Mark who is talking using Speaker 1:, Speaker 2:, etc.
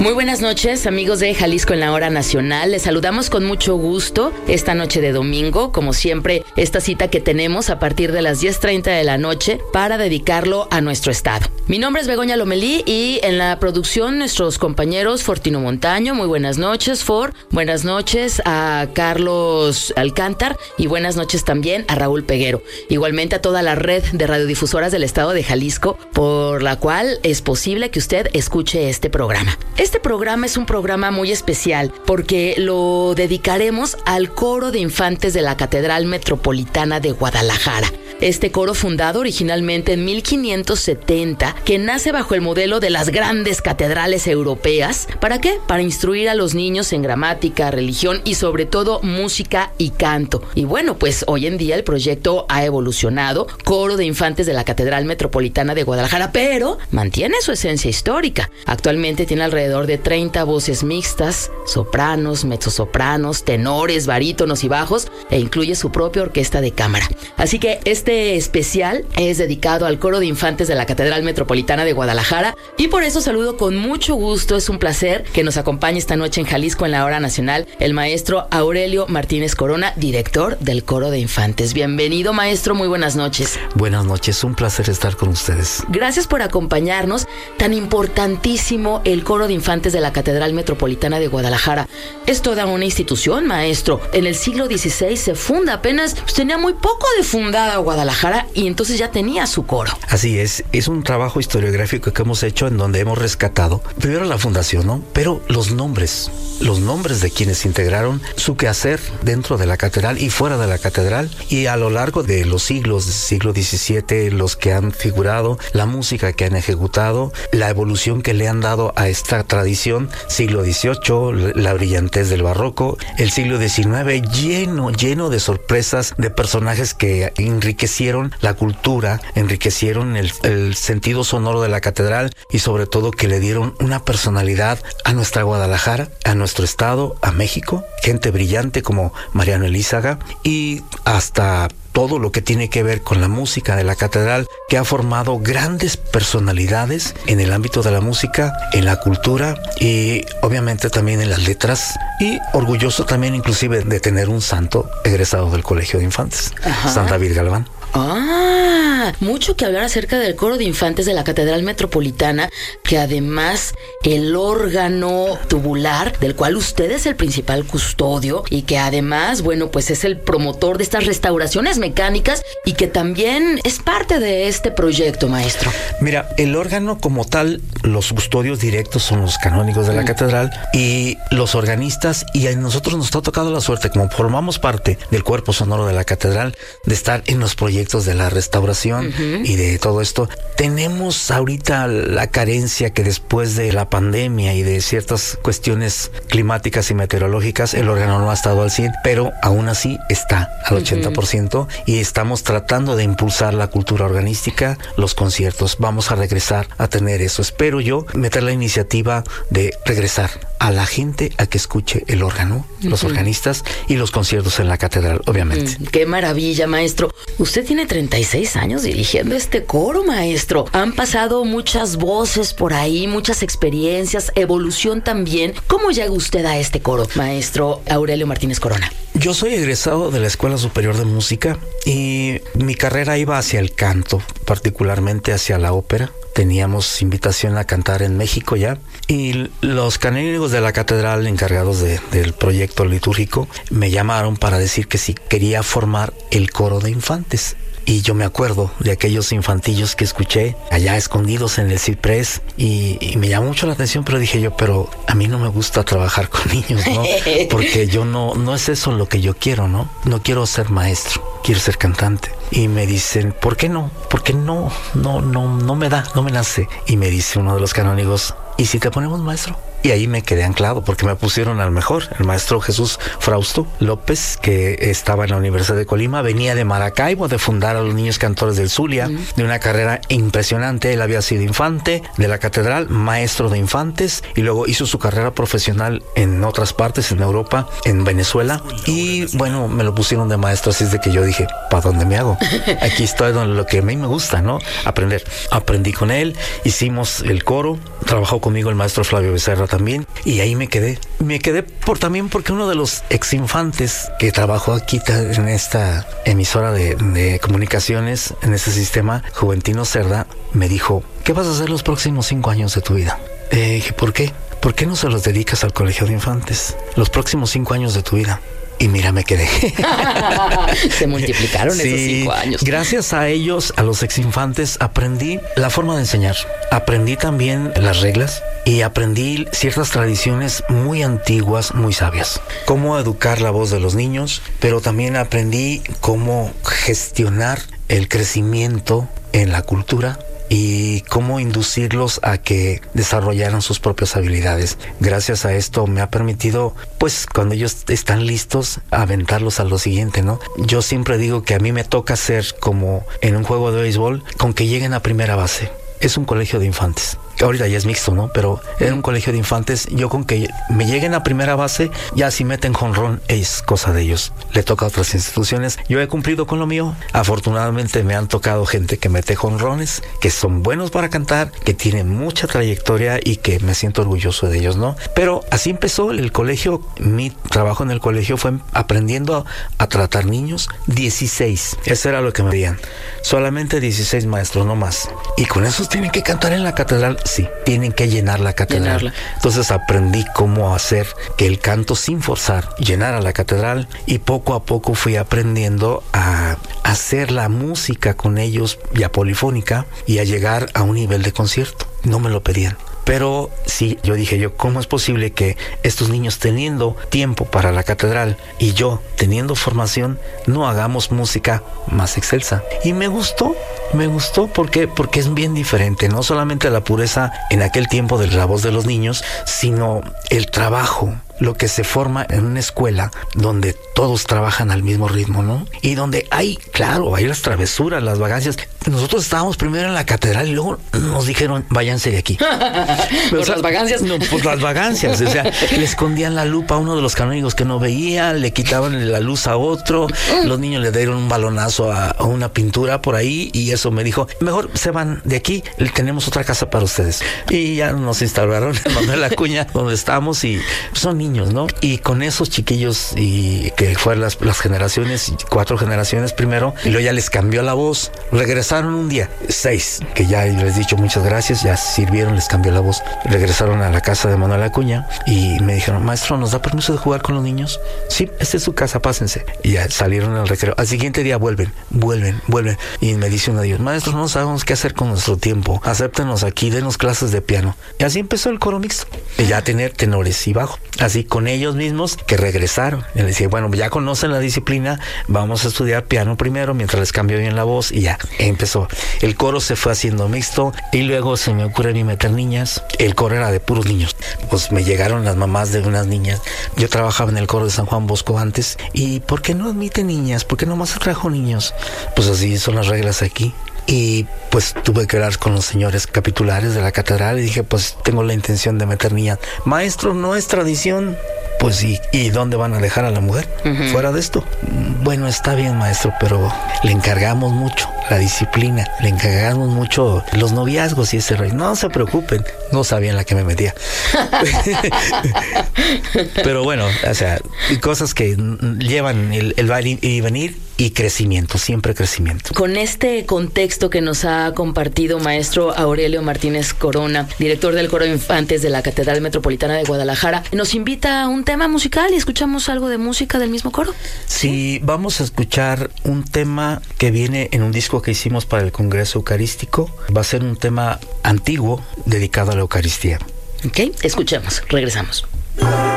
Speaker 1: Muy buenas noches, amigos de Jalisco en la Hora Nacional. Les saludamos con mucho gusto esta noche de domingo, como siempre, esta cita que tenemos a partir de las 10:30 de la noche para dedicarlo a nuestro estado. Mi nombre es Begoña Lomelí y en la producción nuestros compañeros Fortino Montaño. Muy buenas noches, For. Buenas noches a Carlos Alcántar y buenas noches también a Raúl Peguero. Igualmente a toda la red de radiodifusoras del estado de Jalisco, por la cual es posible que usted escuche este programa. Este programa es un programa muy especial porque lo dedicaremos al coro de infantes de la Catedral Metropolitana de Guadalajara. Este coro, fundado originalmente en 1570, que nace bajo el modelo de las grandes catedrales europeas. ¿Para qué? Para instruir a los niños en gramática, religión y sobre todo música y canto. Y bueno, pues hoy en día el proyecto ha evolucionado, coro de infantes de la Catedral Metropolitana de Guadalajara, pero mantiene su esencia histórica. Actualmente tiene alrededor de 30 voces mixtas, sopranos, mezzosopranos, tenores, barítonos y bajos, e incluye su propia orquesta de cámara. Así que este especial es dedicado al coro de infantes de la Catedral Metropolitana de Guadalajara y por eso saludo con mucho gusto. Es un placer que nos acompañe esta noche en Jalisco en la Hora Nacional el maestro Aurelio Martínez Corona, director del coro de infantes. Bienvenido, maestro, muy buenas noches.
Speaker 2: Buenas noches, un placer estar con ustedes.
Speaker 1: Gracias por acompañarnos. Tan importantísimo el coro de infantes de la Catedral Metropolitana de Guadalajara. Es toda una institución, maestro. En el siglo XVI se funda, apenas tenía muy poco de fundada Guadalajara y entonces ya tenía su coro.
Speaker 2: Así es un trabajo historiográfico que hemos hecho en donde hemos rescatado primero la fundación, ¿no? Pero los nombres de quienes integraron su quehacer dentro de la catedral y fuera de la catedral, y a lo largo de los siglos, siglo XVII, los que han figurado, la música que han ejecutado, la evolución que le han dado a esta tradición, siglo XVIII, la brillantez del barroco, el siglo XIX lleno de sorpresas, de personajes que enriquecieron la cultura, enriquecieron el sentido sonoro de la catedral y sobre todo que le dieron una personalidad a nuestra Guadalajara, a nuestro estado, a México, gente brillante como Mariano Elízaga y hasta todo lo que tiene que ver con la música de la catedral, que ha formado grandes personalidades en el ámbito de la música, en la cultura y obviamente también en las letras, y orgulloso también inclusive de tener un santo egresado del Colegio de Infantes, San David Galván.
Speaker 1: Mucho que hablar acerca del coro de infantes de la Catedral Metropolitana, que además el órgano tubular, del cual usted es el principal custodio y que además, bueno, pues es el promotor de estas restauraciones mecánicas y que también es parte de este proyecto, maestro.
Speaker 2: Mira, el órgano como tal, los custodios directos son los canónigos de la catedral y los organistas, y a nosotros nos ha tocado la suerte, como formamos parte del cuerpo sonoro de la catedral, de estar en los proyectos de la restauración y de todo esto. Tenemos ahorita la carencia que después de la pandemia y de ciertas cuestiones climáticas y meteorológicas, el órgano no ha estado al 100, pero aún así está al 80% y estamos tratando de impulsar la cultura organística, los conciertos. Vamos a regresar a tener eso. Espero yo meter la iniciativa de regresar a la gente a que escuche el órgano, los organistas y los conciertos en la catedral, obviamente.
Speaker 1: ¡Qué maravilla, maestro! Usted tiene 36 años dirigiendo este coro, maestro. Han pasado muchas voces por ahí, muchas experiencias, evolución también. ¿Cómo llega usted a este coro, maestro Aurelio Martínez Corona?
Speaker 2: Yo soy egresado de la Escuela Superior de Música y mi carrera iba hacia el canto, particularmente hacia la ópera. Teníamos invitación a cantar en México ya, y los canónigos de la catedral encargados del proyecto litúrgico me llamaron para decir que si quería formar el coro de infantes. Y yo me acuerdo de aquellos infantillos que escuché allá escondidos en el ciprés y me llamó mucho la atención, pero dije yo, pero a mí no me gusta trabajar con niños, ¿no? Porque yo no es eso lo que yo quiero, ¿no? No quiero ser maestro, quiero ser cantante. Y me dicen, ¿por qué no? Porque no me nace. Y me dice uno de los canónigos, ¿y si te ponemos maestro? Y ahí me quedé anclado porque me pusieron al mejor, el maestro Jesús Frausto López, que estaba en la Universidad de Colima, venía de Maracaibo, de fundar a los niños cantores del Zulia, de una carrera impresionante. Él había sido infante de la catedral, maestro de infantes, y luego hizo su carrera profesional en otras partes, en Europa, en Venezuela, y bueno, me lo pusieron de maestro, así es de que yo dije, ¿para dónde me hago? Aquí estoy donde lo que a mí me gusta, ¿no? Aprender. Aprendí con él, hicimos el coro, trabajó conmigo el maestro Flavio Becerra también, y ahí me quedé. Me quedé también porque uno de los exinfantes que trabajó aquí en esta emisora de comunicaciones, en este sistema, Juventino Cerda, me dijo: ¿qué vas a hacer los próximos 5 años de tu vida? Dije: ¿por qué? ¿Por qué no se los dedicas al Colegio de Infantes? Los próximos 5 años de tu vida. Y mira, me quedé.
Speaker 1: Se multiplicaron esos 5 años.
Speaker 2: Gracias a ellos, a los exinfantes, aprendí la forma de enseñar. Aprendí también las reglas y aprendí ciertas tradiciones muy antiguas, muy sabias. Cómo educar la voz de los niños, pero también aprendí cómo gestionar el crecimiento en la cultura y cómo inducirlos a que desarrollaran sus propias habilidades. Gracias a esto me ha permitido, pues, cuando ellos están listos, aventarlos a lo siguiente, ¿no? Yo siempre digo que a mí me toca hacer como en un juego de béisbol, con que lleguen a primera base. Es un colegio de infantes. Ahorita ya es mixto, ¿no? Pero en un colegio de infantes, yo con que me lleguen a primera base, ya si meten jonrón, es cosa de ellos. Le toca a otras instituciones. Yo he cumplido con lo mío. Afortunadamente me han tocado gente que mete jonrones, que son buenos para cantar, que tienen mucha trayectoria y que me siento orgulloso de ellos, ¿no? Pero así empezó el colegio. Mi trabajo en el colegio fue aprendiendo a tratar niños. 16. Eso era lo que me pedían. Solamente 16 maestros, no más. Y con esos tienen que cantar en la catedral. Sí, tienen que llenar la catedral. Entonces aprendí cómo hacer que el canto, sin forzar, llenara la catedral, y poco a poco fui aprendiendo a hacer la música con ellos, ya polifónica, y a llegar a un nivel de concierto. No me lo pedían. Pero sí, yo dije, ¿cómo es posible que estos niños, teniendo tiempo para la catedral y yo teniendo formación, no hagamos música más excelsa? Y me gustó porque es bien diferente, no solamente la pureza en aquel tiempo de la voz de los niños, sino el trabajo, lo que se forma en una escuela donde todos trabajan al mismo ritmo, ¿no? Y donde hay las travesuras, las vagancias. Nosotros estábamos primero en la catedral y luego nos dijeron: váyanse de aquí.
Speaker 1: ¿Por las vagancias?
Speaker 2: No, por las vagancias. O sea, le escondían la lupa a uno de los canónigos que no veía, le quitaban la luz a otro, los niños le dieron un balonazo a una pintura por ahí, y eso me dijo: mejor se van de aquí, tenemos otra casa para ustedes. Y ya nos instalaron en Manuel Acuña, donde estamos, y son niños, ¿no? Y con esos chiquillos, y que fueron las generaciones, 4 generaciones primero, y luego ya les cambió la voz. Regresaron un día, 6, que ya les he dicho muchas gracias, ya sirvieron, les cambió la voz. Regresaron a la casa de Manuel Acuña y me dijeron: maestro, ¿nos da permiso de jugar con los niños? Sí, esta es su casa, pásense. Y ya salieron al recreo. Al siguiente día vuelven. Y me dice uno de ellos: maestro, no sabemos qué hacer con nuestro tiempo, acéptenos aquí, denos clases de piano. Y así empezó el coro mixto, y ya tener tenores y bajo. Así con ellos mismos que regresaron. Y les decía: bueno, ya conocen la disciplina, vamos a estudiar piano primero mientras les cambio bien la voz. Y ya empezó. El coro se fue haciendo mixto, y luego se me ocurre a mí meter niñas. El coro era de puros niños. Pues me llegaron las mamás de unas niñas. Yo trabajaba en el coro de San Juan Bosco antes. ¿Y por qué no admite niñas? ¿Por qué nomás se trajo niños? Pues así son las reglas aquí. Y pues tuve que hablar con los señores capitulares de la catedral y dije: pues tengo la intención de meter niñas. Maestro, no es tradición. Pues ¿y dónde van a dejar a la mujer? Fuera de esto. Bueno, está bien, maestro, pero le encargamos mucho la disciplina, le encargamos mucho los noviazgos y ese rollo. No se preocupen, no sabían la que me metía. Pero bueno, o sea, cosas que llevan el ir y venir, y crecimiento, siempre crecimiento.
Speaker 1: Con este contexto que nos ha compartido maestro Aurelio Martínez Corona, director del Coro de Infantes de la Catedral Metropolitana de Guadalajara, nos invita a un tema musical y escuchamos algo de música del mismo coro.
Speaker 2: Sí, vamos a escuchar un tema que viene en un disco que hicimos para el Congreso Eucarístico. Va a ser un tema antiguo dedicado a la Eucaristía.
Speaker 1: Ok, escuchemos, regresamos.